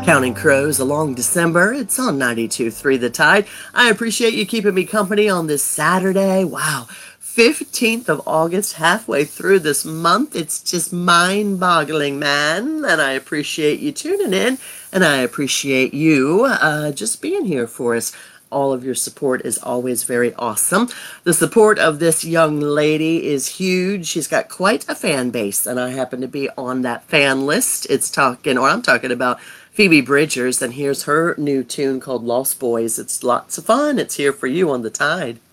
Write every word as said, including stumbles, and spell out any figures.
Counting Crows along December. It's on ninety-two point three The Tide. I appreciate you keeping me company on this Saturday. Wow. fifteenth of August, halfway through this month. It's just mind-boggling, man. And I appreciate you tuning in. And I appreciate you uh, just being here for us. All of your support is always very awesome. The support of this young lady is huge. She's got quite a fan base, and I happen to be on that fan list. It's talking, or I'm talking about Phoebe Bridgers, and here's her new tune called Lost Boys. It's lots of fun. It's here for you on the Tide.